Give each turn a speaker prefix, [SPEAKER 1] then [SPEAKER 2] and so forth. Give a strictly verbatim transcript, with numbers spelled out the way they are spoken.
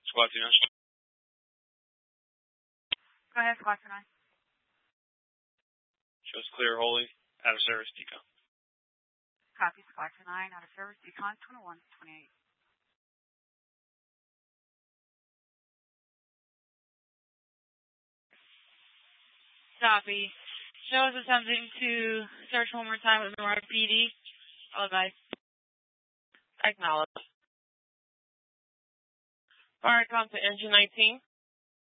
[SPEAKER 1] Squad two nine.
[SPEAKER 2] Go ahead, Squad two nine.
[SPEAKER 1] Shows clear, holding, out of service, decon.
[SPEAKER 2] Copy, Squad two nine, out of service, decon twenty-one twenty-eight.
[SPEAKER 3] Copy. Shows attempting to search one more time with Memorial P D. All advice. Acknowledge. Fire come to engine nineteen.